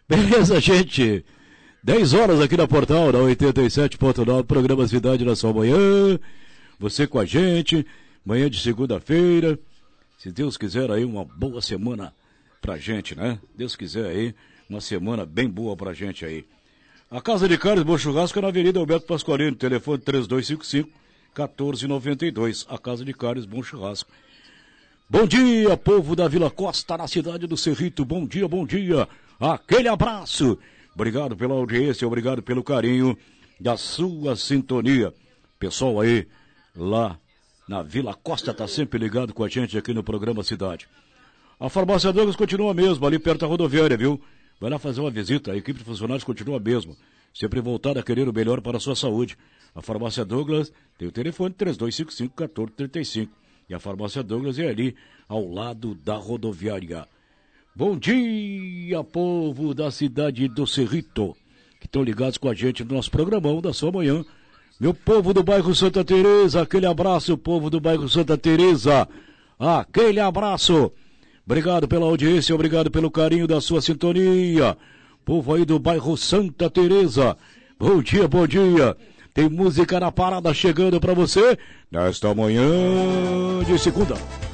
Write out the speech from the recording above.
Beleza, gente? 10 horas aqui na Portal, na 87.9, programa Cidade na sua manhã. Você com a gente, manhã de segunda-feira. Se Deus quiser aí, uma boa semana pra gente, né? Deus quiser aí, uma semana bem boa pra gente aí. A Casa de Carnes Bom Churrasco é na Avenida Alberto Pasqualino, telefone 3255-1492. A Casa de Carnes Bom Churrasco. Bom dia, povo da Vila Costa, na cidade do Cerrito. Bom dia, bom dia. Aquele abraço. Obrigado pela audiência, obrigado pelo carinho da sua sintonia. Pessoal aí, lá na Vila Costa, tá sempre ligado com a gente aqui no programa Cidade. A Farmácia Douglas continua mesmo, ali perto da rodoviária, viu? Vai lá fazer uma visita, a equipe de funcionários continua mesmo. Sempre voltada a querer o melhor para a sua saúde. A Farmácia Douglas tem o telefone 3255-1435. E a Farmácia Douglas é ali, ao lado da rodoviária. Bom dia, povo da cidade do Cerrito, que estão ligados com a gente no nosso programão da sua manhã. Meu povo do bairro Santa Teresa, aquele abraço, povo do bairro Santa Teresa. Aquele abraço. Obrigado pela audiência, obrigado pelo carinho da sua sintonia. Povo aí do bairro Santa Teresa. Bom dia, bom dia. Tem música na parada chegando para você nesta manhã de segunda.